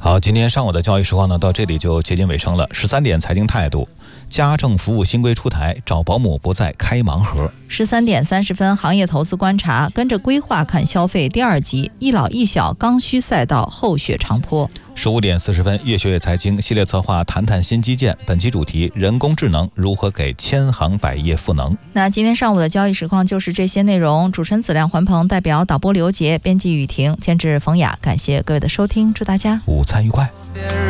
好，今天上午的交易实况呢，到这里就接近尾声了。13点财经态度，家政服务新规出台，找保姆不再开盲盒。 13点30分，行业投资观察，跟着规划看消费第2集，一老一小刚需赛道后雪长坡。 15点40分，越学越财经系列策划，谈谈新基建。本期主题：人工智能如何给千行百业赋能。 那今天上午的交易实况就是这些内容。主持人子亮、环鹏，代表导播刘杰，编辑雨婷，监制冯雅，感谢各位的收听，祝大家午餐愉快。